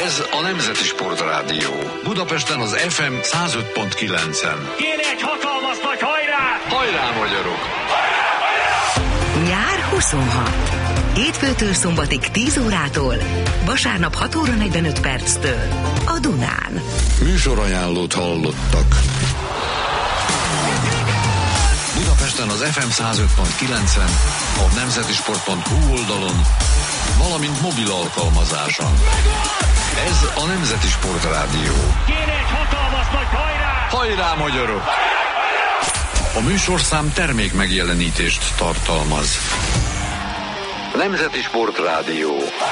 Ez a Nemzeti Sportrádió. Budapesten az FM 105.9-en. Kéne egy hatalmas nagy hajrá! Hajrá, magyarok! Nyár 26. Hétfőtől szombatig 10 órától, vasárnap 6 óra 45 perctől a Dunán. Műsorajánlót hallottak. Budapesten az FM 105.9-en, a nemzetisport.hu oldalon, valamint mobil alkalmazáson. Ez a Nemzeti Sportrádió. Kéne egy hatalmas nagy hajrá! Hajrá, magyarok! A műsorszám termék megjelenítést tartalmaz. Nemzeti Sportrádió.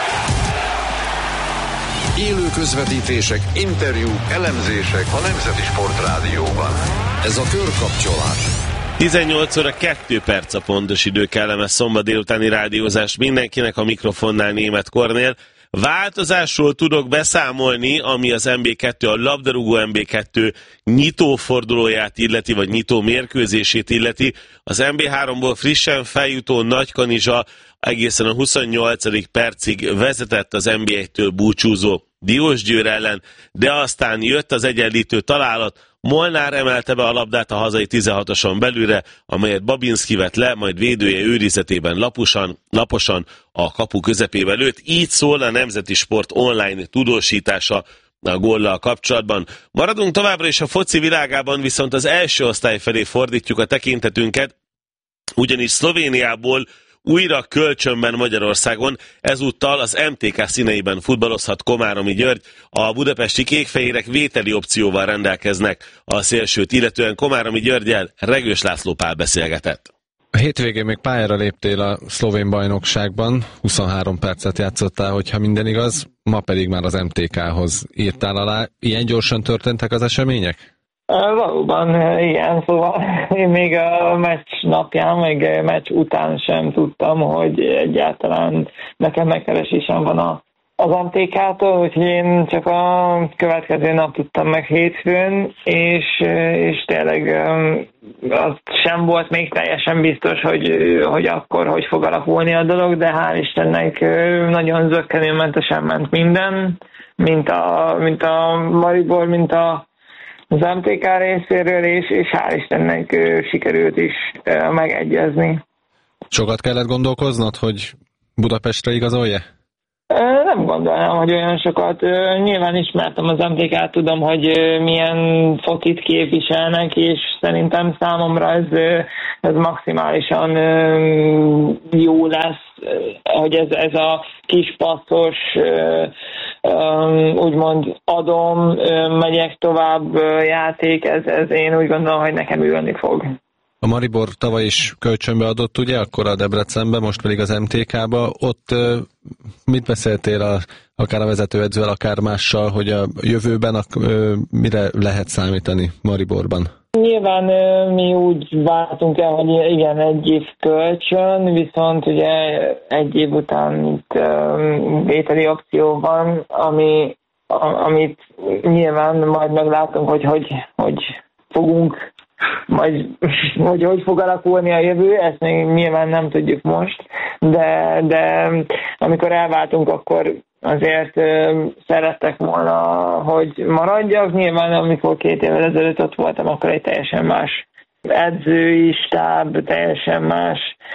Élő közvetítések, interjúk, elemzések a Nemzeti Sportrádióban. Ez a körkapcsolás. 18 óra 2 perc a pontos idő, kellemes szombat délutáni rádiózás mindenkinek, a mikrofonnál Németh Kornél. Változásról tudok beszámolni, ami az MB2, a labdarúgó MB2 nyitófordulóját illeti, vagy nyitó mérkőzését illeti. Az MB3-ból frissen feljutó Nagykanizsa egészen a 28. percig vezetett az MB1-től búcsúzó Diósgyőr ellen, de aztán jött az egyenlítő találat. Molnár emelte be a labdát a hazai 16-oson belülre, amelyet Babinski vett le, majd védője őrizetében laposan a kapu közepébe lőtt. Így szól a Nemzeti Sport online tudósítása a góllal kapcsolatban. Maradunk továbbra is a foci világában, viszont az első osztály felé fordítjuk a tekintetünket, ugyanis Szlovéniából újra kölcsönben Magyarországon, ezúttal az MTK színeiben futballozhat Komáromi György. A budapesti kékfehérek vételi opcióval rendelkeznek a szélsőt, illetően Komáromi Györggyel Regős László Pál beszélgetett. A hétvégén még pályára léptél a szlovén bajnokságban, 23 percet játszottál, hogyha minden igaz, ma pedig már az MTK-hoz írtál alá. Ilyen gyorsan történtek az események? Valóban igen, szóval én még a meccs napján, meg meccs után sem tudtam, hogy egyáltalán nekem megkeresésem van az MTK-tól, úgyhogy én csak a következő nap tudtam meg hétfőn, és tényleg az sem volt még teljesen biztos, hogy akkor hogy fog alakulni a dolog, de hál' Istennek nagyon zökkenőmentesen ment minden, mint a Maribor, mint az MTK részéről, és hál' Istennek sikerült is megegyezni. Sokat kellett gondolkoznod, hogy Budapestre igazolja? Nem gondolnám, hogy olyan sokat. Nyilván ismertem az MTK-t, tudom, hogy milyen focit képviselnek, és szerintem számomra ez maximálisan jó lesz, hogy ez a kis passzos, úgymond adom, megyek tovább játék, ez én úgy gondolom, hogy nekem ülni fog. A Maribor tavaly is kölcsönbe adott, ugye, akkor a Debrecenbe, most pedig az MTK-ba. Ott mit beszéltél akár a vezetőedzővel, akár mással, hogy a jövőben mire lehet számítani Mariborban? Nyilván mi úgy váltunk el, hogy igen, egy év kölcsön, viszont ugye egy év után itt vételi opció van, amit nyilván majd meglátunk, hogy fogunk, majd hogy fog alakulni a jövő, ezt még nyilván nem tudjuk most, de amikor elváltunk, akkor azért szerettek volna, hogy maradjak. Nyilván amikor 2 évvel ezelőtt ott voltam, akkor egy teljesen más edzői stáb, teljesen más,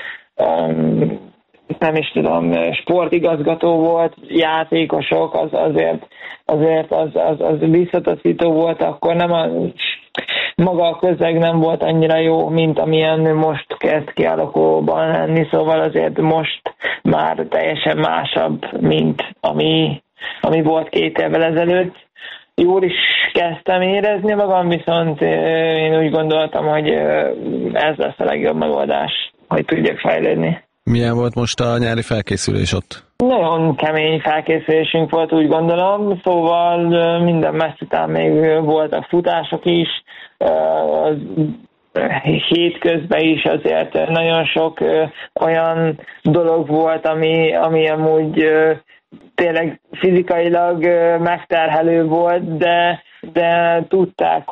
nem is tudom, sportigazgató volt, játékosok, azért az visszataszító volt, akkor nem maga a közeg nem volt annyira jó, mint amilyen most kezd kialakulóban lenni, szóval azért most már teljesen másabb, mint ami volt 2 évvel ezelőtt. Jól is kezdtem érezni magam, viszont én úgy gondoltam, hogy ez lesz a legjobb megoldás, hogy tudjak fejlődni. Milyen volt most a nyári felkészülés ott? Nagyon kemény felkészülésünk volt, úgy gondolom, szóval minden meccs után még voltak futások is, hétközben is azért nagyon sok olyan dolog volt, ami amúgy tényleg fizikailag megterhelő volt, de tudták,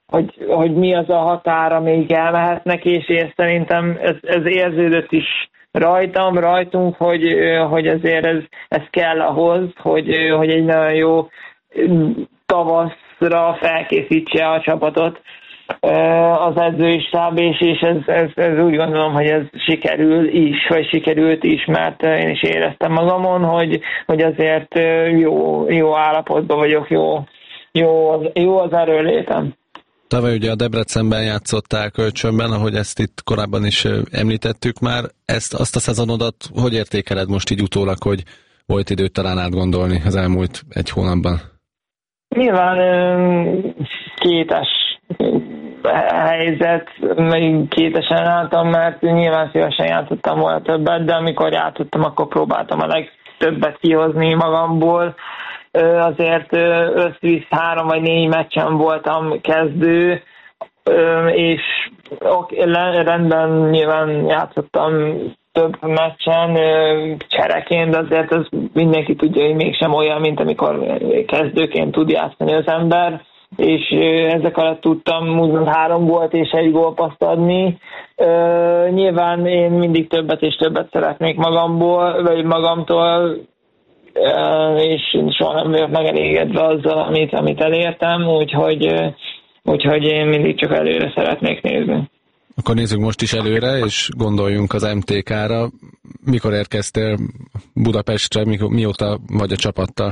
hogy mi az a határ, amíg elmehetnek, és én szerintem ez érződött is rajtunk, hogy azért ez kell ahhoz, hogy egy nagyon jó tavaszra felkészítse a csapatot az edzői stáb, és ez úgy gondolom, hogy ez sikerült is, mert én is éreztem magamon, hogy azért jó állapotban vagyok, jó az erőlétem. Tavaly ugye a Debrecenben játszottál kölcsönben, ahogy ezt itt korábban is említettük már. Azt a szezonodat hogy értékeled most így utólag, hogy volt időt talán átgondolni az elmúlt egy hónapban? Nyilván kétes helyzet, meg kétesen álltam, mert nyilván szívesen játszottam volna többet, de amikor játszottam, akkor próbáltam a legtöbbet kihozni magamból. Azért összvisz 3 vagy 4 meccsen voltam kezdő, és rendben nyilván játszottam több meccsen csereként, de azért az mindenki tudja, hogy mégsem olyan, mint amikor kezdőként tud játszani az ember, és ezek alatt tudtam úgymond 3 gólt és 1 gólpasszt adni. Nyilván én mindig többet és többet szeretnék magamtól, és soha nem vagyok megelégedve azzal, amit elértem, úgyhogy én mindig csak előre szeretnék nézni. Akkor nézzük most is előre, és gondoljunk az MTK-ra. Mikor érkeztél Budapestre, mióta vagy a csapattal?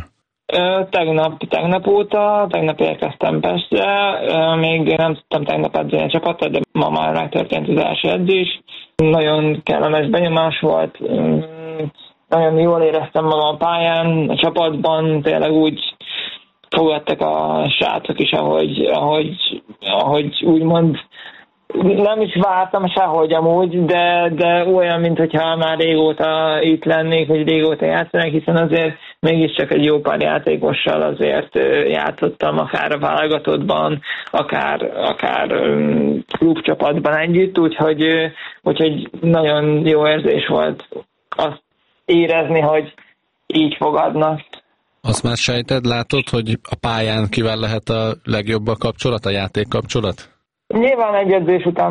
Tegnap érkeztem Pestre, még nem tudtam tegnap edzeni a csapattal, de ma már megtörtént az első edzés. Nagyon kellemes benyomás volt, nagyon jól éreztem magam a pályán, a csapatban, tényleg úgy fogadtak a srácok is, ahogy úgymond nem is vártam sehogy amúgy, de olyan, mintha már régóta itt lennék, vagy régóta játszanak, hiszen azért mégiscsak egy jó pár játékossal azért játszottam, akár a válogatottban, akár klubcsapatban együtt, úgyhogy nagyon jó érzés volt azt érezni, hogy így fogadnak. Azt már sejted, látod, hogy a pályán kivel lehet a legjobb a kapcsolat, a játékkapcsolat? Nyilván egy edzés után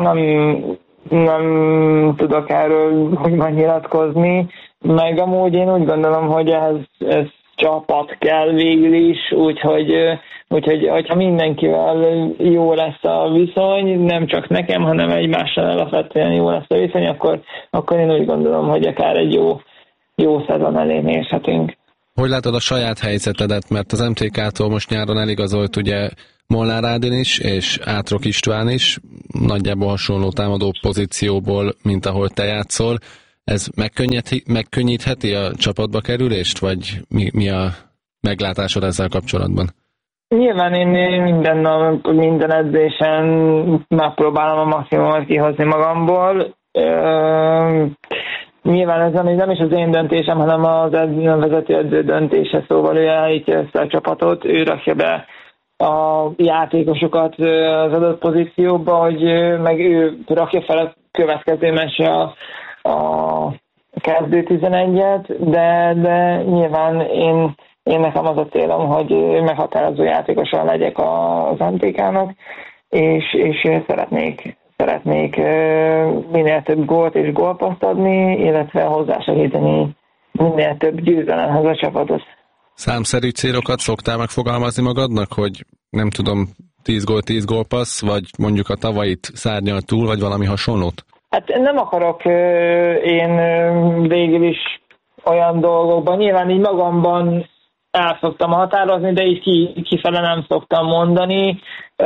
nem tudok erről úgymond nyilatkozni, meg amúgy én úgy gondolom, hogy ez csapat kell végül is, úgyhogy ha mindenkivel jó lesz a viszony, nem csak nekem, hanem egymással alapvetően jó lesz a viszony, akkor én úgy gondolom, hogy akár egy jó szezon elé nézhetünk. Hogy látod a saját helyzetedet, mert az MTK-tól most nyáron eligazolt ugye Molnár Ádin is, és Átrok István is, nagyjából hasonló támadó pozícióból, mint ahol te játszol. Ez megkönnyítheti a csapatba kerülést, vagy mi a meglátásod ezzel kapcsolatban? Nyilván én minden edzésen megpróbálom a maximumot kihozni magamból. Nyilván ez nem is az én döntésem, hanem az vezető edző döntése, szóval ő állítja össze a csapatot, ő rakja be a játékosokat az adott pozícióba, hogy meg ő rakja fel a következő meccsre a kezdő 11-et, de nyilván én nekem az a célom, hogy meghatározó játékosan legyek az MTK-nak, és szeretnék minél több gólt és gólpasszt adni, illetve hozzásegíteni minél több győzelemhez a csapatot. Számszerű célokat szoktál megfogalmazni magadnak, hogy nem tudom, 10 gól, 10 gólpassz, vagy mondjuk a tavait szárnyal túl, vagy valami hasonlót? Hát nem akarok én végül is olyan dolgokban, nyilván így magamban el szoktam határozni, de így kifele nem szoktam mondani.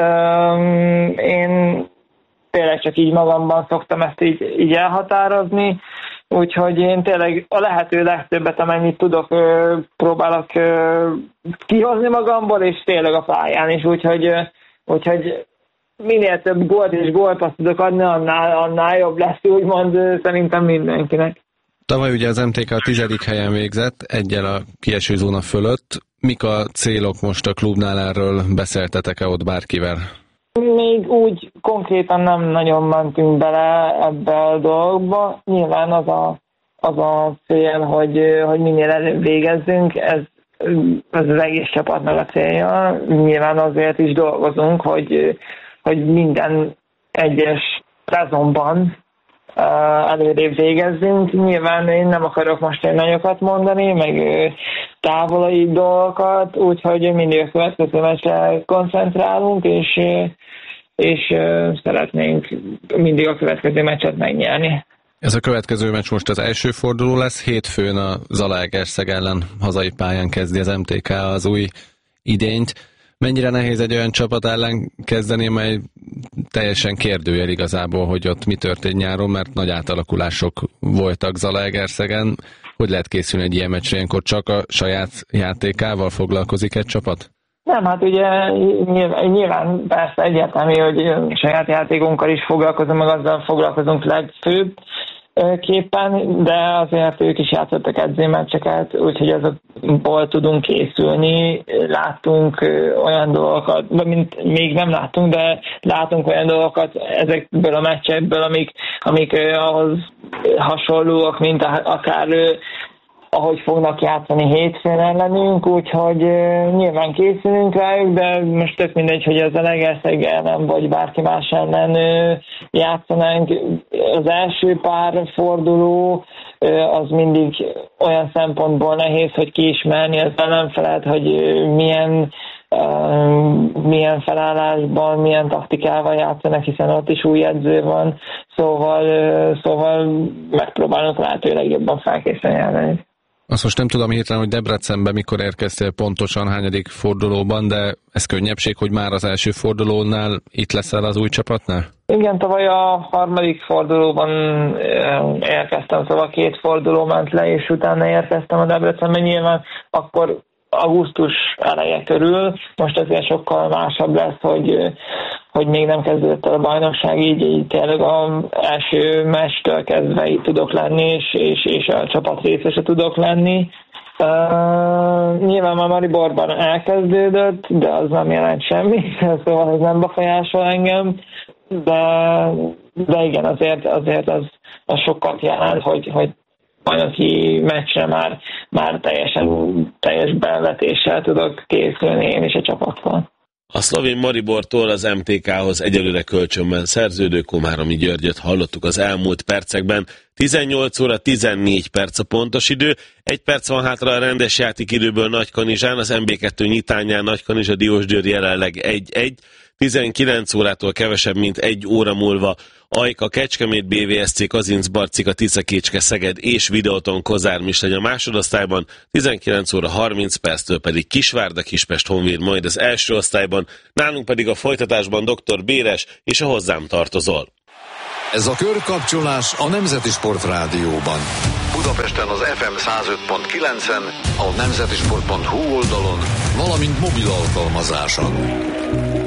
Én tényleg csak így magamban szoktam ezt így elhatározni, úgyhogy én tényleg a lehető legtöbbet, amennyit tudok, próbálok kihozni magamból, és tényleg a pályán is, úgyhogy minél több gólt és gólpaszt tudok adni, annál jobb lesz, úgymond szerintem mindenkinek. Tavaly ugye az MTK a 10. helyen végzett, egyel a kieső zóna fölött. Mik a célok most a klubnál, erről beszéltetek-e ott bárkivel? Még úgy konkrétan nem nagyon mentünk bele ebbe a dolgokba. Nyilván az a cél, hogy minél előbb végezzünk, ez az egész csapatnak a célja. Nyilván azért is dolgozunk, hogy minden egyes szezonban előrébb végezzünk. Nyilván én nem akarok most egy nagyokat mondani, meg távolai dolgokat, úgyhogy mindig a következő meccsre koncentrálunk, és szeretnénk mindig a következő meccset megnyerni. Ez a következő meccs most az első forduló lesz, hétfőn a Zalaegerszeg ellen hazai pályán kezdi az MTK az új idényt. Mennyire nehéz egy olyan csapat ellen kezdeni, mely teljesen kérdőjel igazából, hogy ott mi történt nyáron, mert nagy átalakulások voltak Zalaegerszegen. Hogy lehet készülni egy ilyen meccsre, ilyenkor csak a saját játékával foglalkozik egy csapat? Nem, hát ugye nyilván persze egyértelmű, hogy saját játékunkkal is foglalkozunk, meg azzal foglalkozunk legfőbb képen, de azért ők is játszottak edzőmeccseket, úgyhogy azokból tudunk készülni. Láttunk olyan dolgokat, mint még nem láttunk, de látunk olyan dolgokat ezekből a meccsekből, amik ahhoz hasonlóak, mint akár ahogy fognak játszani hétfőn ellenünk, úgyhogy nyilván készülünk rájuk, de most tök mindegy, hogy az Zalaegerszeg ellen vagy bárki más ellen játszanánk. Az első pár forduló az mindig olyan szempontból nehéz, hogy kiismerni az ellenfelet, hogy milyen felállásban, milyen taktikával játszanak, hiszen ott is új edző van, szóval megpróbálunk lehetőleg jobban felkészülni ellen. Azt most nem tudom hirtelen, hogy Debrecenbe mikor érkeztél pontosan, hányadik fordulóban, de ez könnyebbség, hogy már az első fordulónál itt leszel az új csapatnál? Igen, tavaly a harmadik fordulóban érkeztem, szóval 2 forduló ment le, és utána érkeztem a Debrecenbe, nyilván akkor augusztus eleje körül. Most azért sokkal másabb lesz, hogy még nem kezdődött el a bajnokság, így tényleg az első meccstől kezdve itt tudok lenni, és a csapat részese tudok lenni. Nyilván már Mariborban elkezdődött, de az nem jelent semmi, szóval ez nem befolyásol engem, de igen, azért az sokat jelent, hogy bajnoki meccsre már teljes bevetéssel tudok készülni én is a csapattal. A szlovén Maribortól az MTK-hoz egyelőre kölcsönben szerződő Komáromi Györgyöt hallottuk az elmúlt percekben. 18 óra 14 perc a pontos idő, 1 perc van hátra a rendes játékidőből Nagykanizsán, az MB2 nyitányán Nagykanizsa Diósgyőr jelenleg 1-1. 19 órától kevesebb, mint 1 óra múlva Ajka, Kecskemét, BVSC, Kazincbarcika, Tiszakécske, Szeged és Videoton Kozármislány a másodosztályban, 19 óra 30 perctől pedig Kisvárda, Kispest, Honvéd, majd az első osztályban, nálunk pedig a folytatásban Dr. Béres és a Hozzám tartozol. Ez a körkapcsolás a Nemzeti Sport Rádióban. Budapesten az FM 105.9-en, a nemzetisport.hu oldalon, valamint mobil alkalmazáson.